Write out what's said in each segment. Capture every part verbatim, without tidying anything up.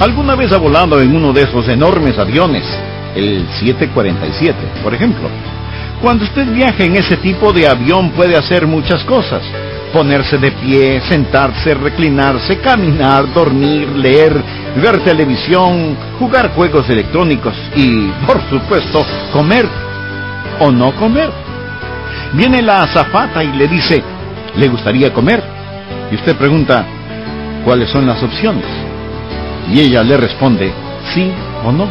¿Alguna vez ha volado en uno de esos enormes aviones? El siete cuarenta y siete, por ejemplo. Cuando usted viaja en ese tipo de avión puede hacer muchas cosas. Ponerse de pie, sentarse, reclinarse, caminar, dormir, leer, ver televisión, jugar juegos electrónicos y, por supuesto, comer o no comer. Viene la azafata y le dice, ¿le gustaría comer? Y usted pregunta, ¿cuáles son las opciones? Y ella le responde, sí o no.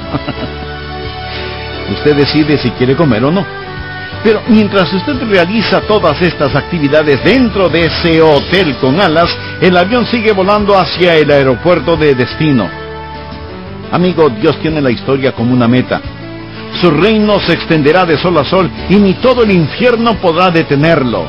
Usted decide si quiere comer o no. Pero mientras usted realiza todas estas actividades dentro de ese hotel con alas, el avión sigue volando hacia el aeropuerto de destino. Amigo, Dios tiene la historia como una meta. Su reino se extenderá de sol a sol y ni todo el infierno podrá detenerlo.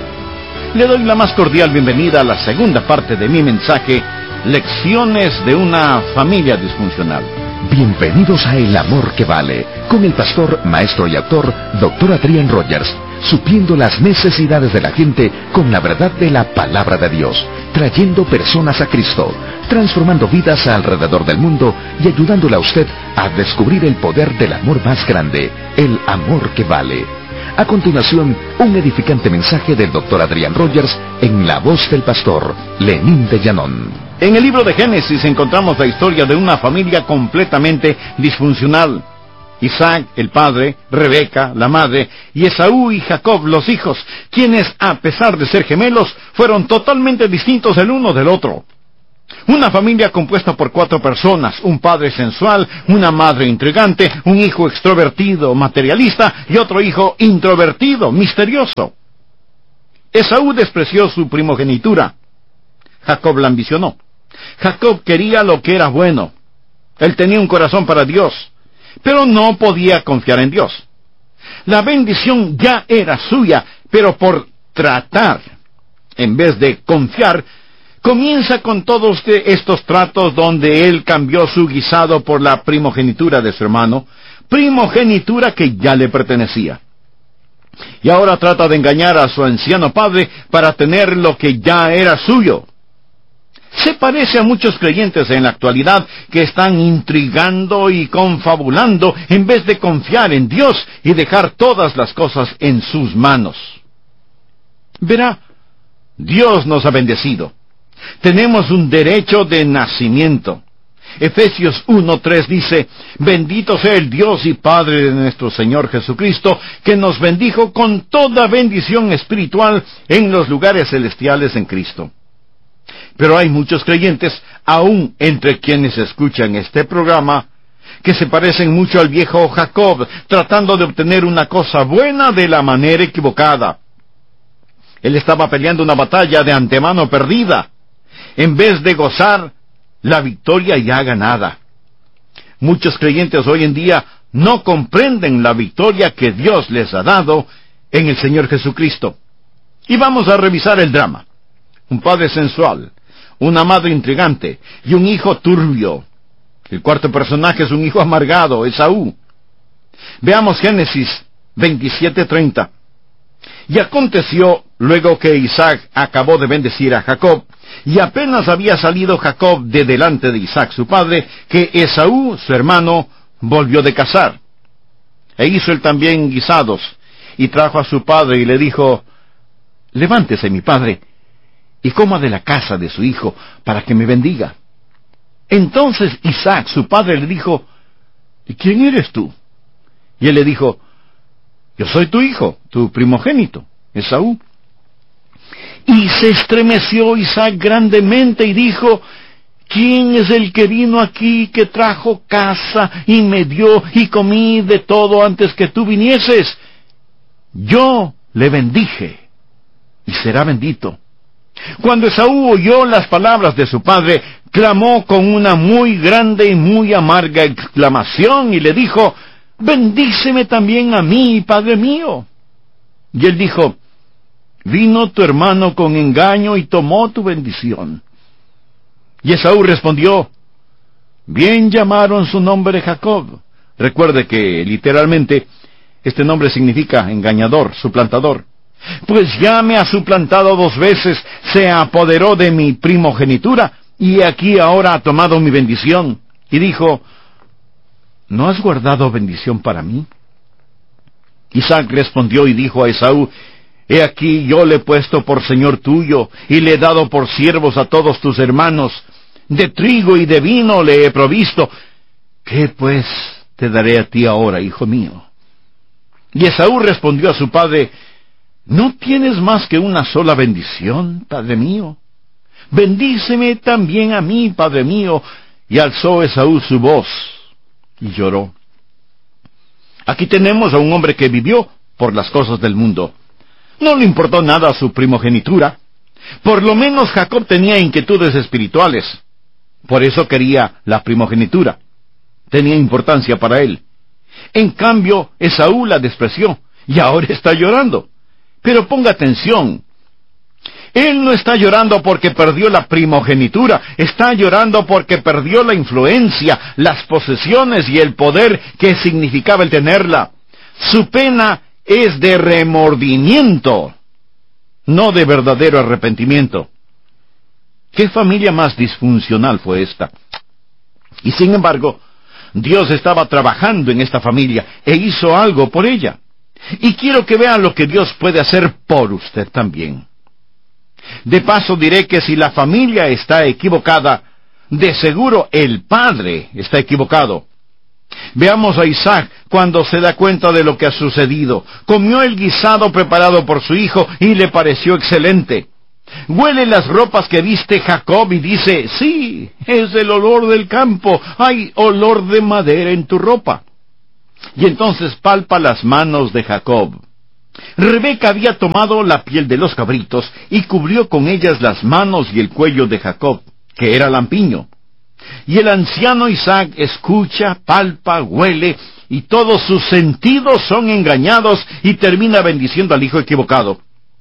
Le doy la más cordial bienvenida a la segunda parte de mi mensaje, Lecciones de una familia disfuncional. Bienvenidos a El Amor que Vale, con el pastor, maestro y autor, doctor Adrian Rogers, supliendo las necesidades de la gente con la verdad de la palabra de Dios, trayendo personas a Cristo, transformando vidas alrededor del mundo y ayudándole a usted a descubrir el poder del amor más grande, el amor que vale. A continuación, un edificante mensaje del doctor Adrian Rogers en la voz del pastor Lenín de Llanón. En el libro de Génesis encontramos la historia de una familia completamente disfuncional. Isaac, el padre, Rebeca, la madre, y Esaú y Jacob, los hijos, quienes, a pesar de ser gemelos, fueron totalmente distintos el uno del otro. Una familia compuesta por cuatro personas, un padre sensual, una madre intrigante, un hijo extrovertido, materialista, y otro hijo introvertido, misterioso. Esaú despreció su primogenitura. Jacob la ambicionó. Jacob quería lo que era bueno. Él tenía un corazón para Dios, pero no podía confiar en Dios. La bendición ya era suya, pero por tratar, en vez de confiar, comienza con todos estos tratos donde él cambió su guisado por la primogenitura de su hermano, primogenitura que ya le pertenecía. Y ahora trata de engañar a su anciano padre para tener lo que ya era suyo. Se parece a muchos creyentes en la actualidad que están intrigando y confabulando en vez de confiar en Dios y dejar todas las cosas en sus manos. Verá, Dios nos ha bendecido. Tenemos un derecho de nacimiento. Efesios uno tres dice, bendito sea el Dios y Padre de nuestro Señor Jesucristo, que nos bendijo con toda bendición espiritual en los lugares celestiales en Cristo. Pero hay muchos creyentes, aún entre quienes escuchan este programa, que se parecen mucho al viejo Jacob, tratando de obtener una cosa buena de la manera equivocada. Él estaba peleando una batalla de antemano perdida, en vez de gozar la victoria ya ganada. Muchos creyentes hoy en día no comprenden la victoria que Dios les ha dado en el Señor Jesucristo. Y vamos a revisar el drama. Un padre sensual, una madre intrigante y un hijo turbio. El cuarto personaje es un hijo amargado, Esaú. Veamos Génesis veintisiete treinta. Y aconteció, luego que Isaac acabó de bendecir a Jacob, y apenas había salido Jacob de delante de Isaac su padre, que Esaú, su hermano, volvió de cazar. E hizo él también guisados, y trajo a su padre y le dijo, levántese mi padre, y coma de la casa de su hijo, para que me bendiga. Entonces Isaac, su padre, le dijo, ¿y quién eres tú? Y él le dijo, yo soy tu hijo, tu primogénito, Esaú. Y se estremeció Isaac grandemente y dijo, ¿quién es el que vino aquí, que trajo casa y me dio y comí de todo antes que tú vinieses? Yo le bendije y será bendito. Cuando Esaú oyó las palabras de su padre, clamó con una muy grande y muy amarga exclamación y le dijo, bendíceme también a mí, padre mío. Y él dijo, vino tu hermano con engaño y tomó tu bendición. Y Esaú respondió, bien llamaron su nombre Jacob. Recuerde que literalmente este nombre significa engañador, suplantador. Pues ya me ha suplantado dos veces, se apoderó de mi primogenitura y aquí ahora ha tomado mi bendición. Y dijo, ¿no has guardado bendición para mí? Isaac respondió y dijo a Esaú, he aquí yo le he puesto por señor tuyo, y le he dado por siervos a todos tus hermanos. De trigo y de vino le he provisto. ¿Qué pues te daré a ti ahora, hijo mío? Y Esaú respondió a su padre, ¿no tienes más que una sola bendición, padre mío? Bendíceme también a mí, padre mío. Y alzó Esaú su voz y lloró. Aquí tenemos a un hombre que vivió por las cosas del mundo. No le importó nada a su primogenitura. Por lo menos Jacob tenía inquietudes espirituales. Por eso quería la primogenitura. Tenía importancia para él. En cambio, Esaú la despreció y ahora está llorando. Pero ponga atención. Él no está llorando porque perdió la primogenitura, está llorando porque perdió la influencia, las posesiones y el poder que significaba el tenerla. Su pena es de remordimiento, no de verdadero arrepentimiento. ¿Qué familia más disfuncional fue esta? Y sin embargo, Dios estaba trabajando en esta familia e hizo algo por ella. Y quiero que vean lo que Dios puede hacer por usted también. De paso diré que si la familia está equivocada, de seguro el padre está equivocado. Veamos a Isaac cuando se da cuenta de lo que ha sucedido. Comió el guisado preparado por su hijo y le pareció excelente. Huele las ropas que viste Jacob y dice, sí, es el olor del campo, hay olor de madera en tu ropa. Y entonces palpa las manos de Jacob. Rebeca había tomado la piel de los cabritos y cubrió con ellas las manos y el cuello de Jacob, que era lampiño. Y el anciano Isaac escucha, palpa, huele, y todos sus sentidos son engañados y termina bendiciendo al hijo equivocado.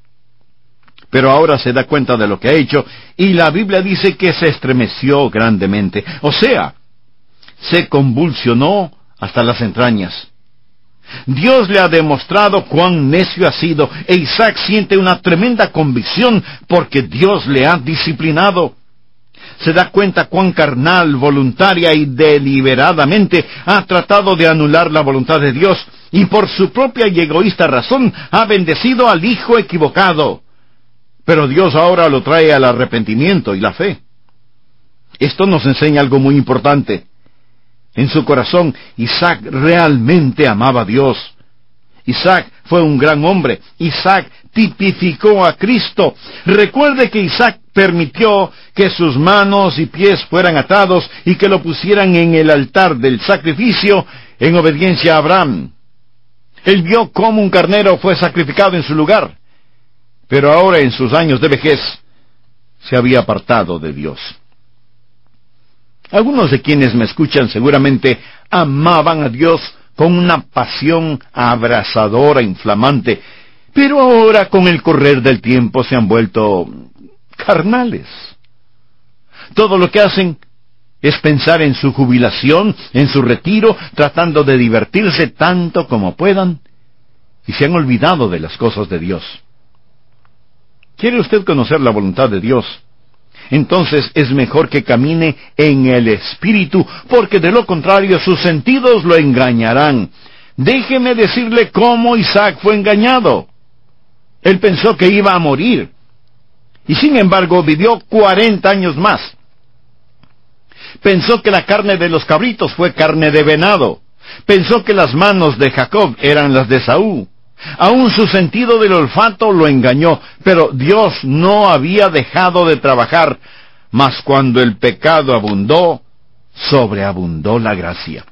Pero ahora se da cuenta de lo que ha hecho, y la Biblia dice que se estremeció grandemente, o sea, se convulsionó hasta las entrañas. Dios le ha demostrado cuán necio ha sido, e Isaac siente una tremenda convicción porque Dios le ha disciplinado. Se da cuenta cuán carnal, voluntaria y deliberadamente ha tratado de anular la voluntad de Dios, y por su propia y egoísta razón ha bendecido al hijo equivocado. Pero Dios ahora lo trae al arrepentimiento y la fe. Esto nos enseña algo muy importante. En su corazón, Isaac realmente amaba a Dios. Isaac fue un gran hombre. Isaac tipificó a Cristo. Recuerde que Isaac permitió que sus manos y pies fueran atados y que lo pusieran en el altar del sacrificio en obediencia a Abraham. Él vio cómo un carnero fue sacrificado en su lugar. Pero ahora, en sus años de vejez, se había apartado de Dios. Algunos de quienes me escuchan seguramente amaban a Dios con una pasión abrasadora, inflamante, pero ahora con el correr del tiempo se han vuelto carnales. Todo lo que hacen es pensar en su jubilación, en su retiro, tratando de divertirse tanto como puedan, y se han olvidado de las cosas de Dios. ¿Quiere usted conocer la voluntad de Dios? Entonces es mejor que camine en el Espíritu, porque de lo contrario sus sentidos lo engañarán. Déjeme decirle cómo Isaac fue engañado. Él pensó que iba a morir, y sin embargo vivió cuarenta años más. Pensó que la carne de los cabritos fue carne de venado. Pensó que las manos de Jacob eran las de Esaú. Aún su sentido del olfato lo engañó, pero Dios no había dejado de trabajar, mas cuando el pecado abundó, sobreabundó la gracia.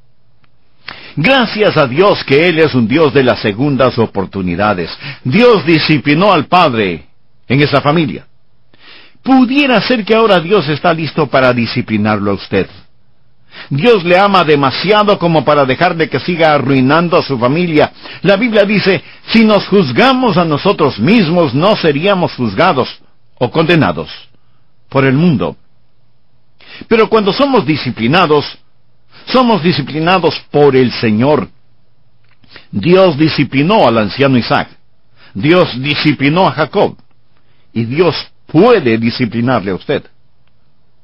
Gracias a Dios que Él es un Dios de las segundas oportunidades. Dios disciplinó al padre en esa familia. Pudiera ser que ahora Dios está listo para disciplinarlo a usted. Dios le ama demasiado como para dejarle que siga arruinando a su familia. La Biblia dice, si nos juzgamos a nosotros mismos, no seríamos juzgados o condenados por el mundo. Pero cuando somos disciplinados, somos disciplinados por el Señor. Dios disciplinó al anciano Isaac. Dios disciplinó a Jacob. Y Dios puede disciplinarle a usted.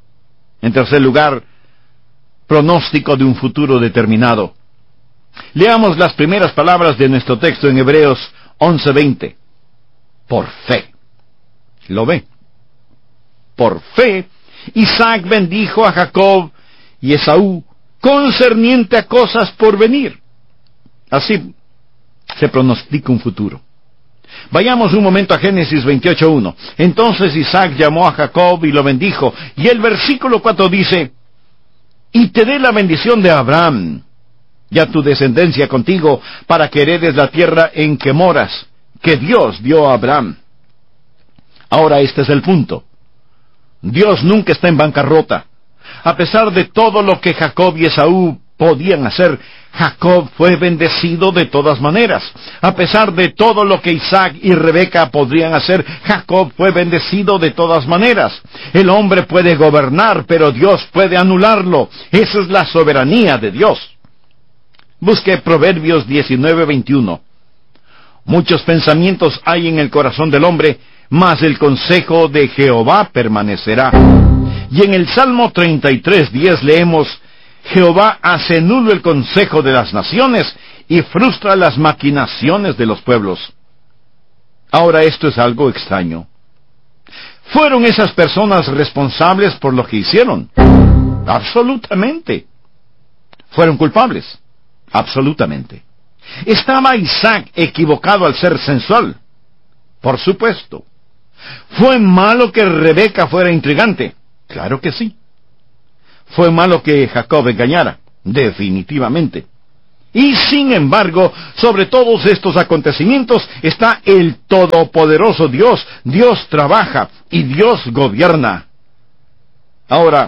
En tercer lugar, pronóstico de un futuro determinado. Leamos las primeras palabras de nuestro texto en Hebreos once veinte. Por fe. ¿Lo ve? Por fe, Isaac bendijo a Jacob y Esaú concerniente a cosas por venir. Así se pronostica un futuro. Vayamos un momento a Génesis veintiocho uno. Entonces Isaac llamó a Jacob y lo bendijo. Y el versículo cuatro dice: y te dé la bendición de Abraham, y a tu descendencia contigo, para que heredes la tierra en que moras, que Dios dio a Abraham. Ahora este es el punto. Dios nunca está en bancarrota. A pesar de todo lo que Jacob y Esaú podían hacer, Jacob fue bendecido de todas maneras. A pesar de todo lo que Isaac y Rebeca podrían hacer, Jacob fue bendecido de todas maneras. El hombre puede gobernar, pero Dios puede anularlo. Esa es la soberanía de Dios. Busque Proverbios diecinueve veintiuno. Muchos pensamientos hay en el corazón del hombre, mas el consejo de Jehová permanecerá. Y en el Salmo treinta y tres diez leemos: Jehová hace nulo el consejo de las naciones y frustra las maquinaciones de los pueblos. Ahora esto es algo extraño. ¿Fueron esas personas responsables por lo que hicieron? Absolutamente. ¿Fueron culpables? Absolutamente. ¿Estaba Isaac equivocado al ser sensual? Por supuesto. ¿Fue malo que Rebeca fuera intrigante? Claro que sí. ¿Fue malo que Jacob engañara? Definitivamente. Y sin embargo, sobre todos estos acontecimientos está el todopoderoso Dios. Dios trabaja y Dios gobierna. Ahora,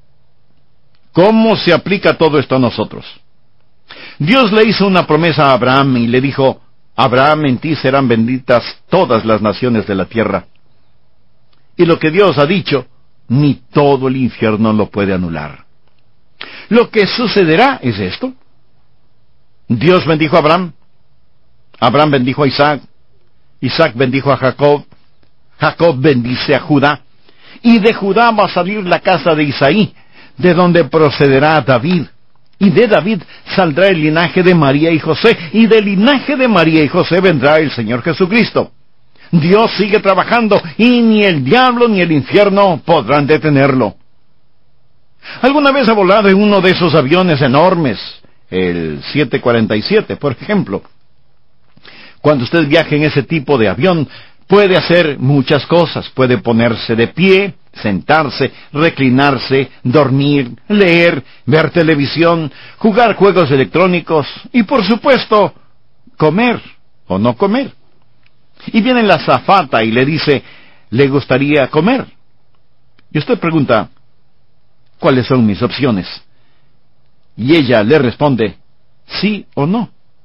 ¿cómo se aplica todo esto a nosotros? Dios le hizo una promesa a Abraham y le dijo: Abraham, en ti serán benditas todas las naciones de la tierra. Y lo que Dios ha dicho, ni todo el infierno lo puede anular. Lo que sucederá es esto. Dios bendijo a Abraham. Abraham bendijo a Isaac. Isaac bendijo a Jacob. Jacob bendice a Judá. Y de Judá va a salir la casa de Isaí, de donde procederá David. Y de David saldrá el linaje de María y José. Y del linaje de María y José vendrá el Señor Jesucristo. Dios sigue trabajando y ni el diablo ni el infierno podrán detenerlo. ¿Alguna vez ha volado en uno de esos aviones enormes? El siete cuarenta y siete, por ejemplo. Cuando usted viaja en ese tipo de avión, puede hacer muchas cosas. Puede ponerse de pie, sentarse, reclinarse, dormir, leer, ver televisión, jugar juegos electrónicos y, por supuesto, comer o no comer. Y viene la azafata y le dice: ¿le gustaría comer? Y usted pregunta: ¿cuáles son mis opciones? Y ella le responde: sí o no.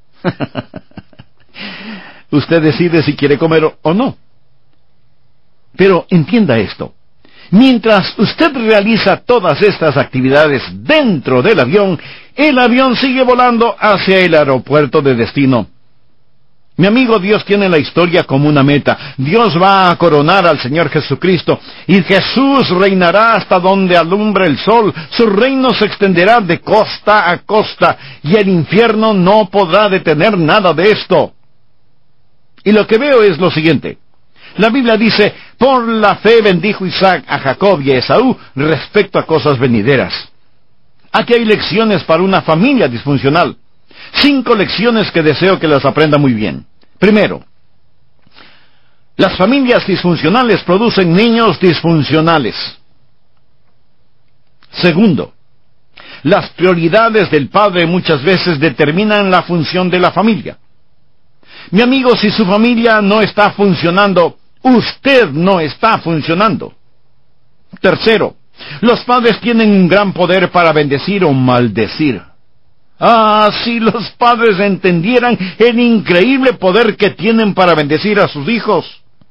Usted decide si quiere comer o no. Pero entienda esto: mientras usted realiza todas estas actividades dentro del avión, el avión sigue volando hacia el aeropuerto de destino. Mi amigo, Dios tiene la historia como una meta. Dios va a coronar al Señor Jesucristo, y Jesús reinará hasta donde alumbre el sol. Su reino se extenderá de costa a costa, y el infierno no podrá detener nada de esto. Y lo que veo es lo siguiente. La Biblia dice: por la fe bendijo Isaac a Jacob y a Esaú respecto a cosas venideras. Aquí hay lecciones para una familia disfuncional. Cinco lecciones que deseo que las aprenda muy bien. Primero, las familias disfuncionales producen niños disfuncionales. Segundo, las prioridades del padre muchas veces determinan la función de la familia. Mi amigo, si su familia no está funcionando, usted no está funcionando. Tercero, los padres tienen un gran poder para bendecir o maldecir. Ah, si los padres entendieran el increíble poder que tienen para bendecir a sus hijos.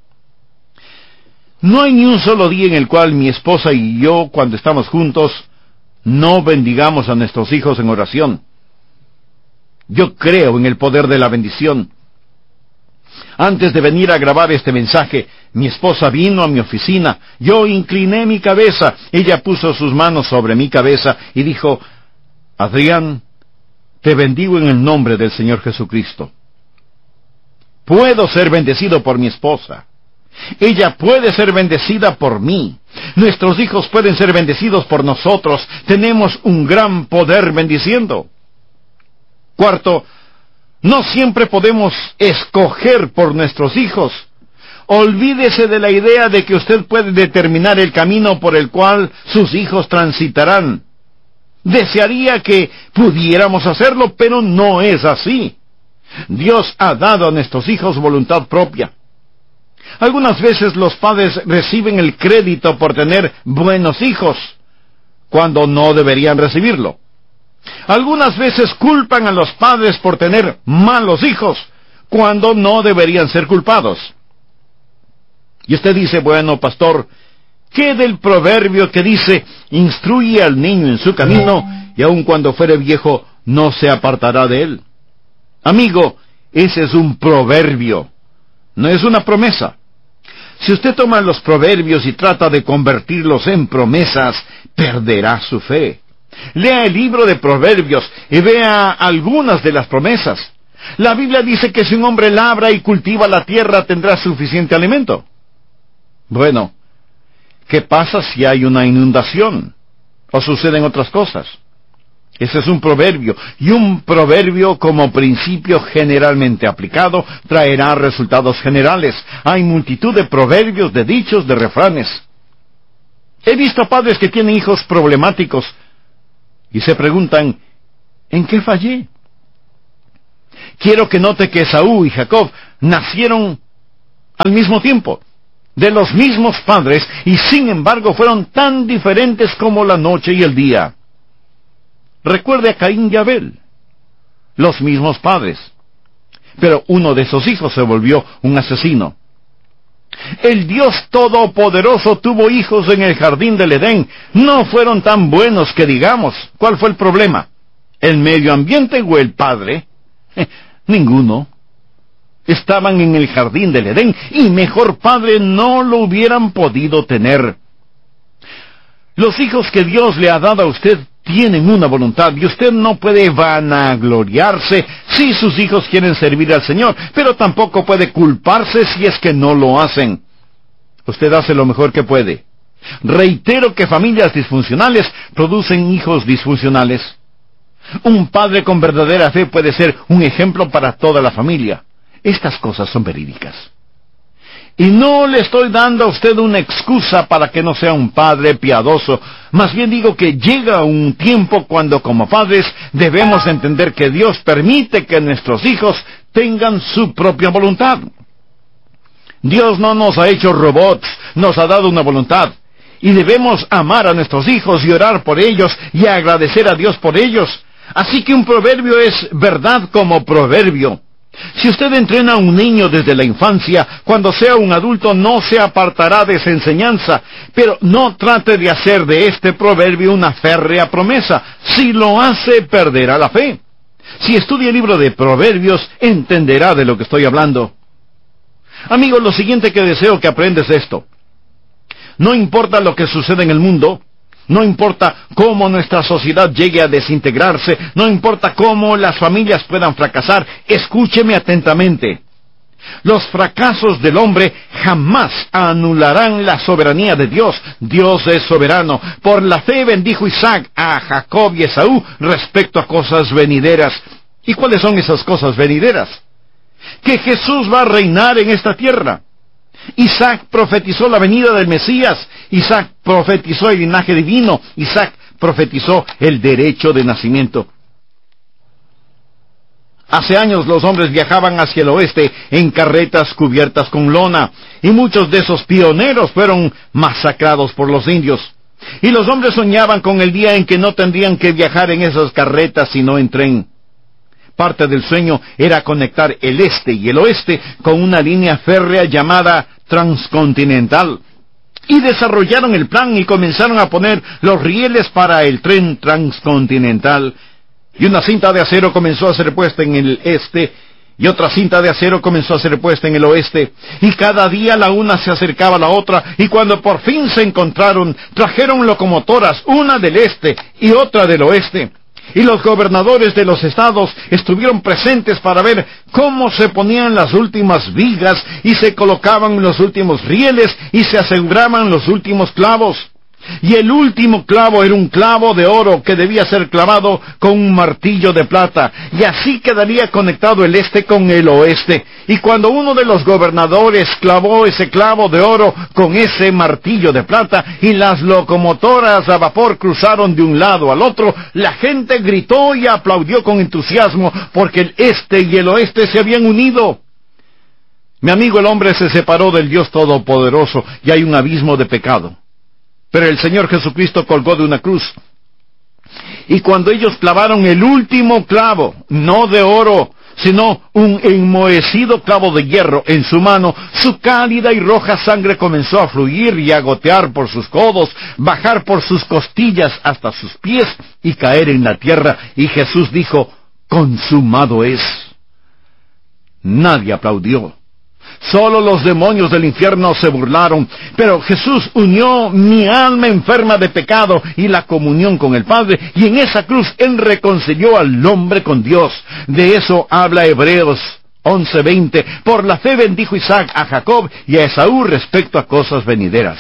No hay ni un solo día en el cual mi esposa y yo, cuando estamos juntos, no bendigamos a nuestros hijos en oración. Yo creo en el poder de la bendición. Antes de venir a grabar este mensaje, mi esposa vino a mi oficina, yo incliné mi cabeza, ella puso sus manos sobre mi cabeza y dijo, Adrián, te bendigo en el nombre del Señor Jesucristo. Puedo ser bendecido por mi esposa. Ella puede ser bendecida por mí. Nuestros hijos pueden ser bendecidos por nosotros. Tenemos un gran poder bendiciendo. Cuarto, no siempre podemos escoger por nuestros hijos. Olvídese de la idea de que usted puede determinar el camino por el cual sus hijos transitarán. Desearía que pudiéramos hacerlo, pero no es así. Dios ha dado a nuestros hijos voluntad propia. Algunas veces los padres reciben el crédito por tener buenos hijos, cuando no deberían recibirlo. Algunas veces culpan a los padres por tener malos hijos, cuando no deberían ser culpados. Y usted dice, bueno, pastor, ¿qué del proverbio que dice, instruye al niño en su camino, y aun cuando fuere viejo, no se apartará de él? Amigo, ese es un proverbio, no es una promesa. Si usted toma los proverbios y trata de convertirlos en promesas, perderá su fe. Lea el libro de Proverbios y vea algunas de las promesas. La Biblia dice que si un hombre labra y cultiva la tierra, tendrá suficiente alimento. Bueno, ¿qué pasa si hay una inundación? ¿O suceden otras cosas? Ese es un proverbio, y un proverbio como principio generalmente aplicado traerá resultados generales. Hay multitud de proverbios, de dichos, de refranes. He visto padres que tienen hijos problemáticos y se preguntan, ¿en qué fallé? Quiero que note que Esaú y Jacob nacieron al mismo tiempo, de los mismos padres, y sin embargo fueron tan diferentes como la noche y el día. Recuerde a Caín y Abel, los mismos padres, pero uno de esos hijos se volvió un asesino. El Dios Todopoderoso tuvo hijos en el jardín del Edén. No fueron tan buenos que digamos. ¿Cuál fue el problema? ¿El medio ambiente o el padre? Eh, ninguno. Estaban en el jardín del Edén y mejor padre no lo hubieran podido tener. Los hijos que Dios le ha dado a usted tienen una voluntad y usted no puede vanagloriarse si sus hijos quieren servir al Señor, pero tampoco puede culparse si es que no lo hacen. Usted hace lo mejor que puede. Reitero que familias disfuncionales producen hijos disfuncionales. Un padre con verdadera fe puede ser un ejemplo para toda la familia. Estas cosas son verídicas. Y no le estoy dando a usted una excusa para que no sea un padre piadoso. Más bien digo que llega un tiempo cuando como padres debemos entender que Dios permite que nuestros hijos tengan su propia voluntad. Dios no nos ha hecho robots, nos ha dado una voluntad. Y debemos amar a nuestros hijos y orar por ellos y agradecer a Dios por ellos. Así que un proverbio es verdad como proverbio. Si usted entrena a un niño desde la infancia, cuando sea un adulto no se apartará de esa enseñanza, pero no trate de hacer de este proverbio una férrea promesa. Si lo hace, perderá la fe. Si estudia el libro de Proverbios, entenderá de lo que estoy hablando. Amigos, lo siguiente que deseo que aprendas es esto. No importa lo que suceda en el mundo, no importa cómo nuestra sociedad llegue a desintegrarse, no importa cómo las familias puedan fracasar, escúcheme atentamente. Los fracasos del hombre jamás anularán la soberanía de Dios. Dios es soberano. Por la fe bendijo Isaac a Jacob y Esaú respecto a cosas venideras. ¿Y cuáles son esas cosas venideras? Que Jesús va a reinar en esta tierra. Isaac profetizó la venida del Mesías. Isaac profetizó el linaje divino. Isaac profetizó el derecho de nacimiento. Hace años los hombres viajaban hacia el oeste en carretas cubiertas con lona, y muchos de esos pioneros fueron masacrados por los indios. Y los hombres soñaban con el día en que no tendrían que viajar en esas carretas sino en tren. Parte del sueño era conectar el este y el oeste con una línea férrea llamada transcontinental. Y desarrollaron el plan y comenzaron a poner los rieles para el tren transcontinental. Y una cinta de acero comenzó a ser puesta en el este, Y otra cinta de acero comenzó a ser puesta en el oeste, y cada día la una se acercaba a la otra, y cuando por fin se encontraron, trajeron locomotoras, una del este y otra del oeste. Y los gobernadores de los estados estuvieron presentes para ver cómo se ponían las últimas vigas, y se colocaban los últimos rieles, y se aseguraban los últimos clavos. Y el último clavo era un clavo de oro que debía ser clavado con un martillo de plata, y así quedaría conectado el este con el oeste. Y cuando uno de los gobernadores clavó ese clavo de oro con ese martillo de plata, y las locomotoras a vapor cruzaron de un lado al otro, la gente gritó y aplaudió con entusiasmo, porque el este y el oeste se habían unido. Mi amigo, el hombre se separó del Dios Todopoderoso, y hay un abismo de pecado. Pero el Señor Jesucristo colgó de una cruz. Y cuando ellos clavaron el último clavo, no de oro, sino un enmohecido clavo de hierro en su mano, su cálida y roja sangre comenzó a fluir y a gotear por sus codos, bajar por sus costillas hasta sus pies y caer en la tierra. Y Jesús dijo: consumado es. Nadie aplaudió. Solo los demonios del infierno se burlaron, pero Jesús unió mi alma enferma de pecado y la comunión con el Padre, y en esa cruz Él reconcilió al hombre con Dios. De eso habla Hebreos once veinte. Por la fe bendijo Isaac a Jacob y a Esaú respecto a cosas venideras.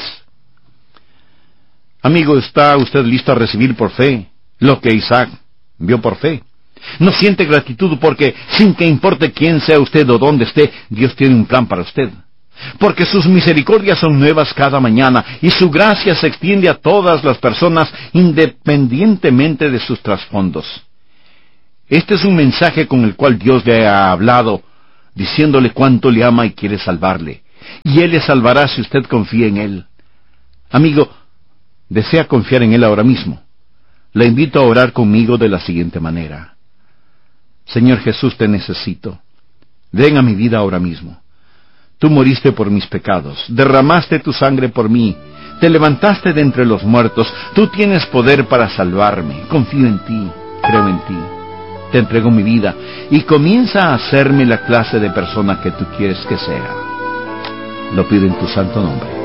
Amigo, ¿está usted listo a recibir por fe lo que Isaac vio por fe? No siente gratitud porque, sin que importe quién sea usted o dónde esté, Dios tiene un plan para usted. Porque sus misericordias son nuevas cada mañana, y su gracia se extiende a todas las personas, independientemente de sus trasfondos. Este es un mensaje con el cual Dios le ha hablado, diciéndole cuánto le ama y quiere salvarle. Y Él le salvará si usted confía en Él. Amigo, ¿desea confiar en Él ahora mismo? Le invito a orar conmigo de la siguiente manera. Señor Jesús, te necesito. Ven a mi vida ahora mismo. Tú moriste por mis pecados, derramaste tu sangre por mí, te levantaste de entre los muertos, tú tienes poder para salvarme. Confío en ti, creo en ti. Te entrego mi vida y comienza a hacerme la clase de persona que tú quieres que sea. Lo pido en tu santo nombre.